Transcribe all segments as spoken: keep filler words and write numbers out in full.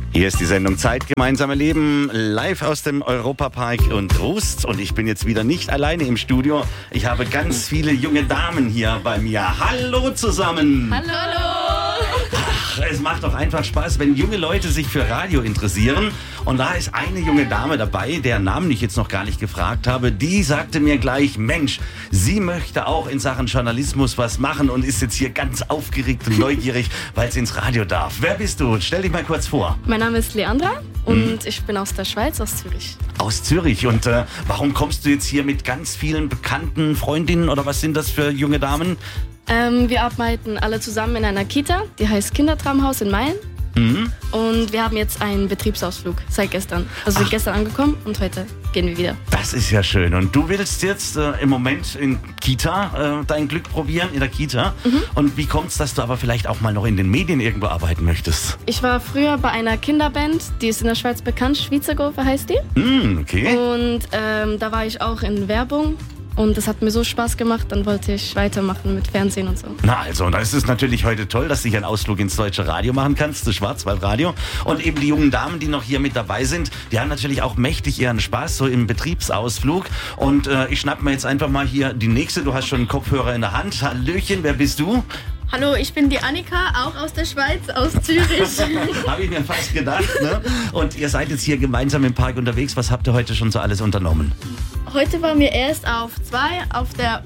Hier ist die Sendung Zeit, gemeinsame Leben, live aus dem Europapark und Rust. Und ich bin jetzt wieder nicht alleine im Studio. Ich habe ganz viele junge Damen hier bei mir. Hallo zusammen! Hallo! Hallo. Ach, es macht doch einfach Spaß, wenn junge Leute sich für Radio interessieren. Und da ist eine junge Dame dabei, deren Namen ich jetzt noch gar nicht gefragt habe. Die sagte mir gleich, Mensch, sie möchte auch in Sachen Journalismus was machen und ist jetzt hier ganz aufgeregt und neugierig, weil sie ins Radio darf. Wer bist du? Stell dich mal kurz vor. Mein Name ist Leandra und hm. ich bin aus der Schweiz, aus Zürich. Aus Zürich. Und äh, warum kommst du jetzt hier mit ganz vielen bekannten Freundinnen oder was sind das für junge Damen? Ähm, wir arbeiten alle zusammen in einer Kita, die heißt Kindertraumhaus in Mayen. Mhm. Und wir haben jetzt einen Betriebsausflug seit gestern. Also wir sind gestern angekommen und heute gehen wir wieder. Das ist ja schön. Und du willst jetzt äh, im Moment in Kita äh, dein Glück probieren, in der Kita. Mhm. Und wie kommt es, dass du aber vielleicht auch mal noch in den Medien irgendwo arbeiten möchtest? Ich war früher bei einer Kinderband, die ist in der Schweiz bekannt, Schweizergruppe heißt die. Mhm, okay. Und ähm, da war ich auch in Werbung. Und das hat mir so Spaß gemacht, dann wollte ich weitermachen mit Fernsehen und so. Na also, und da ist es natürlich heute toll, dass du hier einen Ausflug ins deutsche Radio machen kannst, das Schwarzwaldradio. Und eben die jungen Damen, die noch hier mit dabei sind, die haben natürlich auch mächtig ihren Spaß, so im Betriebsausflug. Und äh, ich schnapp mir jetzt einfach mal hier die nächste, du hast schon einen Kopfhörer in der Hand. Hallöchen, wer bist du? Hallo, ich bin die Annika, auch aus der Schweiz, aus Zürich. Habe ich mir fast gedacht, ne? Und ihr seid jetzt hier gemeinsam im Park unterwegs. Was habt ihr heute schon so alles unternommen? Heute waren wir erst auf zwei, auf der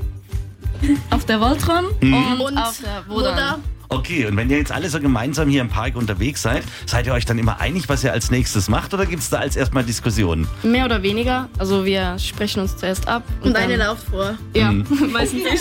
auf der Voltron mhm. und auf der Woda. Okay, und wenn ihr jetzt alle so gemeinsam hier im Park unterwegs seid, seid ihr euch dann immer einig, was ihr als nächstes macht, oder gibt es da als erstmal Diskussionen? Mehr oder weniger. Also wir sprechen uns zuerst ab. Und, und eine lauft vor. Ja, mhm. meistens nicht.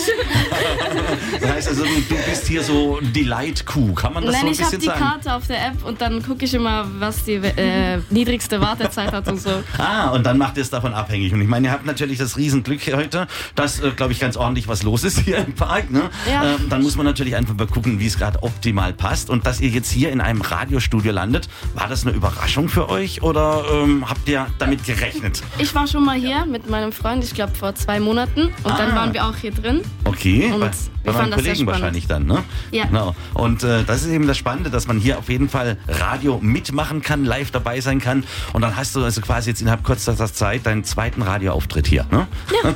Das heißt also, du, du bist hier so die Leitkuh, kann man das Nein, so ein bisschen sagen? Nein, ich habe die Karte auf der App und dann gucke ich immer, was die äh, niedrigste Wartezeit hat und so. Ah, und dann macht ihr es davon abhängig. Und ich meine, ihr habt natürlich das Riesenglück heute, dass, äh, glaube ich, ganz ordentlich was los ist hier im Park. Ne? Ja. Ähm, dann muss man natürlich einfach mal gucken, wie es gerade optimal passt. Und dass ihr jetzt hier in einem Radiostudio landet, war das eine Überraschung für euch oder ähm, habt ihr damit gerechnet? Ich war schon mal hier mit meinem Freund, ich glaube vor zwei Monaten. Und ah. dann waren wir auch hier drin. Okay, und bei, bei meinen Kollegen wahrscheinlich dann, ne? Ja. Genau. Und äh, das ist eben das Spannende, dass man hier auf jeden Fall Radio mitmachen kann, live dabei sein kann. Und dann hast du also quasi jetzt innerhalb kurzer Zeit deinen zweiten Radioauftritt hier, ne?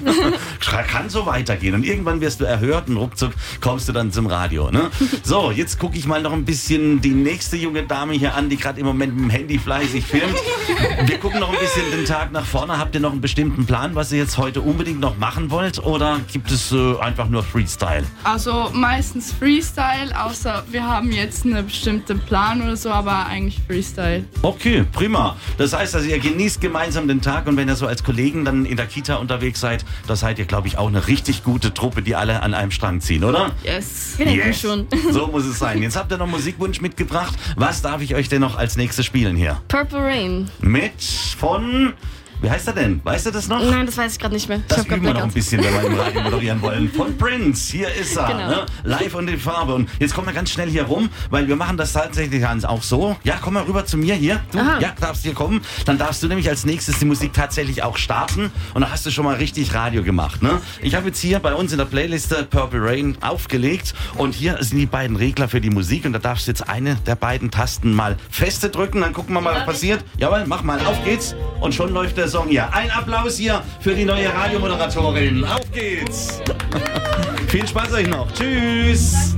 Ja. Kann so weitergehen. Und irgendwann wirst du erhört und ruckzuck kommst du dann zum Radio, ne? So, jetzt gucke ich mal noch ein bisschen die nächste junge Dame hier an, die gerade im Moment mit dem Handy fleißig filmt. Wir gucken noch ein bisschen den Tag nach vorne. Habt ihr noch einen bestimmten Plan, was ihr jetzt heute unbedingt noch machen wollt? Oder gibt es äh, einfach nur Freestyle? Also meistens Freestyle, außer wir haben jetzt einen bestimmten Plan oder so, aber eigentlich Freestyle. Okay, prima. Das heißt also, ihr genießt gemeinsam den Tag und wenn ihr so als Kollegen dann in der Kita unterwegs seid, da seid ihr, glaube ich, auch eine richtig gute Truppe, die alle an einem Strang ziehen, oder? Yes. Wir denken yes. schon. So muss es sein. Jetzt habt ihr noch einen Musikwunsch mitgebracht. Was darf ich euch denn noch als nächstes spielen hier? Purple Rain. Mit von... Wie heißt er denn? Weißt du das noch? Nein, das weiß ich gerade nicht mehr. Das ich üben wir noch ein bisschen, wenn wir im Radio moderieren wollen. Von Prince, hier ist er, genau. ne? Live und in Farbe. Und jetzt kommen wir ganz schnell hier rum, weil wir machen das tatsächlich auch so. Ja, komm mal rüber zu mir hier. Du, Aha. ja, darfst hier kommen. Dann darfst du nämlich als nächstes die Musik tatsächlich auch starten. Und dann hast du schon mal richtig Radio gemacht, ne? Ich habe jetzt hier bei uns in der Playliste Purple Rain aufgelegt. Und hier sind die beiden Regler für die Musik. Und da darfst du jetzt eine der beiden Tasten mal feste drücken. Dann gucken wir mal, was passiert. Jawohl, mach mal. Auf geht's. Und schon läuft der Song hier. Ein Applaus hier für die neue Radiomoderatorin. Auf geht's! Viel Spaß euch noch. Tschüss!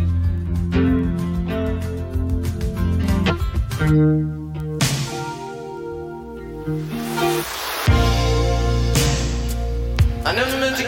I never meant to